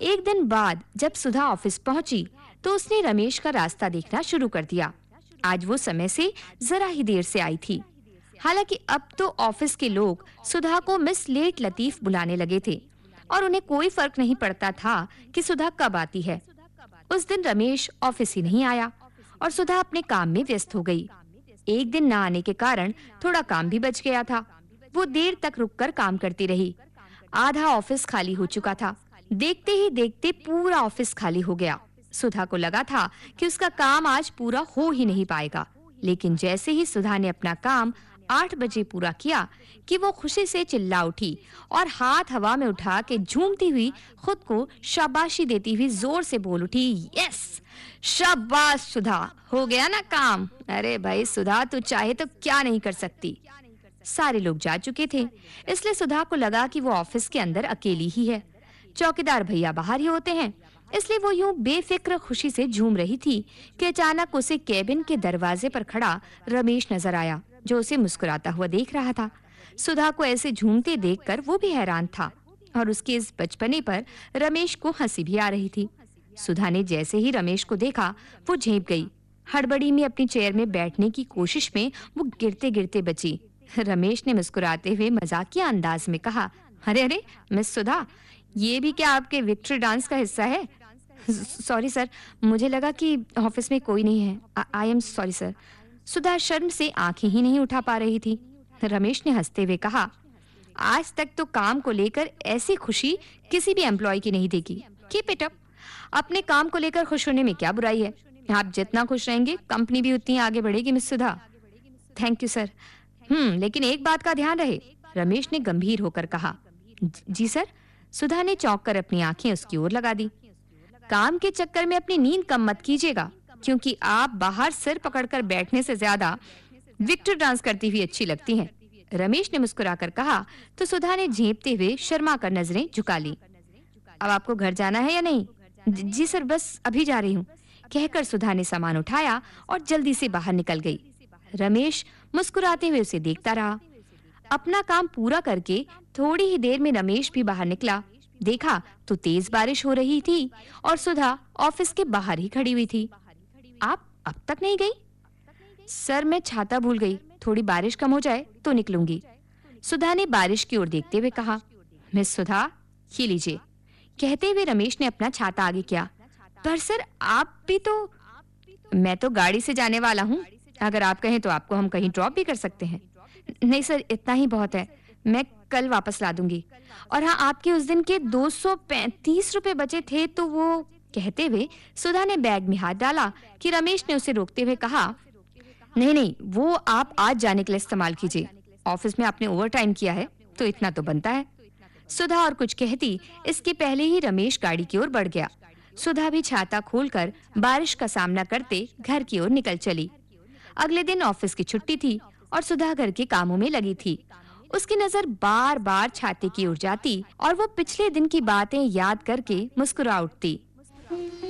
एक दिन बाद जब सुधा ऑफिस पहुंची तो उसने रमेश का रास्ता देखना शुरू कर दिया। आज वो समय से जरा ही देर से आई थी। हालांकि अब तो ऑफिस के लोग सुधा को मिस लेट लतीफ बुलाने लगे थे और उन्हें कोई फर्क नहीं पड़ता था कि सुधा कब आती है। उस दिन रमेश ऑफिस ही नहीं आया और सुधा अपने काम में व्यस्त हो गई। एक दिन ना आने के कारण थोड़ा काम भी बच गया था। वो देर तक रुककर काम करती रही। आधा ऑफिस खाली हो चुका था। देखते ही देखते पूरा ऑफिस खाली हो गया। सुधा को लगा था कि उसका काम आज पूरा हो ही नहीं पाएगा, लेकिन जैसे ही सुधा ने अपना काम 8 बजे पूरा किया कि वो खुशी से चिल्ला उठी और हाथ हवा में उठा के झूमती हुई खुद को शाबाशी देती हुई जोर से बोल उठी, यस, शाबाश सुधा, हो गया ना काम। अरे भाई सुधा, तू चाहे तो क्या नहीं कर सकती। सारे लोग जा चुके थे, इसलिए सुधा को लगा कि वो ऑफिस के अंदर अकेली ही है। चौकीदार भैया बाहर ही होते हैं, इसलिए वो यूं बेफिक्र खुशी से झूम रही थी कि अचानक उसे केबिन के दरवाजे पर खड़ा रमेश नजर आया, जो उसे मुस्कुराता हुआ देख रहा था। सुधा को ऐसे झूमते देखकर वो भी हैरान था और उसके इस बचपने पर रमेश को हंसी भी आ रही थी। सुधा ने जैसे ही रमेश को देखा, वो झेप गई। हड़बड़ी में अपनी चेयर में बैठने की कोशिश में वो गिरते-गिरते बची। रमेश ने मुस्कुराते हुए मजाकिया अंदाज में कहा, अरे अरे मिस सुधा, ये भी क्या आपके विक्ट्री डांस का हिस्सा है? सॉरी सर, मुझे लगा कि ऑफिस में कोई नहीं है। I am sorry sir. सुधा शर्म से आंखें ही नहीं उठा पा रही थी। रमेश ने हंसते हुए कहा, आज तक तो काम को लेकर ऐसी खुशी किसी भी एम्प्लॉय की नहीं देखी। Keep it up. अपने काम को लेकर खुश होने में क्या बुराई है? आप जितना खुश रहेंगे कंपनी भी उतनी आगे बढ़ेगी miss Sudha. Thank you sir. लेकिन एक बात का ध्यान रहे, रमेश ने गंभीर होकर कहा। जी सर। सुधा ने चौंक कर अपनी आंखें उसकी ओर लगा दी। काम के चक्कर में अपनी नींद कम मत कीजिएगा, क्योंकि आप बाहर सिर पकड़कर बैठने से ज्यादा विक्टर डांस करती हुई अच्छी लगती हैं। रमेश ने मुस्कुराकर कहा तो सुधा ने झेंपते हुए शर्मा कर नजरें झुका ली। अब आपको घर जाना है या नहीं? जी सर, बस अभी जा रही हूँ, कहकर सुधा ने सामान उठाया और जल्दी से बाहर निकल गई। रमेश मुस्कुराते हुए उसे देखता रहा। अपना काम पूरा करके थोड़ी ही देर में रमेश भी बाहर निकला। देखा तो तेज बारिश हो रही थी और सुधा ऑफिस के बाहर ही खड़ी हुई थी। आप अब तक नहीं गई? सर, मैं छाता भूल गई, थोड़ी बारिश कम हो जाए तो निकलूंगी। सुधा ने बारिश की ओर देखते हुए कहा। मिस सुधा, ये लीजिए, कहते हुए रमेश ने अपना छाता आगे किया। पर सर, आप भी तो। मैं तो गाड़ी से जाने वाला हूँ, अगर आप कहें तो आपको हम कहीं ड्रॉप भी कर सकते हैं। नहीं सर, इतना ही बहुत है, मैं कल वापस ला दूंगी। और हाँ, आपके उस दिन के 235 रुपए बचे थे तो वो। कहते हुए सुधा ने बैग में हाथ डाला कि रमेश ने उसे रोकते हुए कहा, नहीं नहीं, वो आप आज जाने के लिए इस्तेमाल कीजिए। ऑफिस में आपने ओवर टाइम किया है तो इतना तो बनता है। सुधा और कुछ कहती इसके पहले ही रमेश गाड़ी की ओर बढ़ गया। सुधा भी छाता खोलकर बारिश का सामना करते घर की ओर निकल चली। अगले दिन ऑफिस की छुट्टी थी और सुधा घर के कामों में लगी थी। उसकी नजर बार-बार छाते की ओर जाती और वो पिछले दिन की बातें याद करके मुस्कुरा उठती।